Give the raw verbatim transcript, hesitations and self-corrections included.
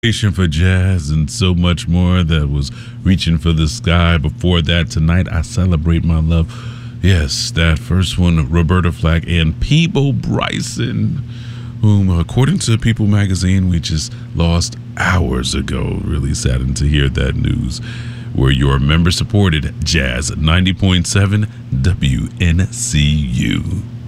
For jazz and so much more that was reaching for the sky. Before that, tonight I celebrate my love. Yes, that first one, Roberta Flack and Peabo Bryson, whom, according to People magazine, we just lost hours ago. Really saddened to hear that news. We're your member supported Jazz ninety point seven W N C U.